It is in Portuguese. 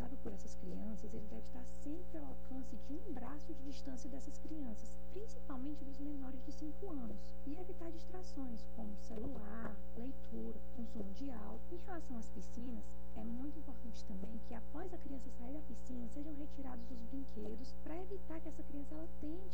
responsável por essas crianças, ele deve estar sempre ao alcance de um braço de distância dessas crianças, principalmente dos menores de 5 anos, e evitar distrações como celular, leitura, consumo de álcool. Em relação às piscinas, é muito importante também que após a criança sair da piscina, sejam retirados os brinquedos para evitar que essa criança ela tente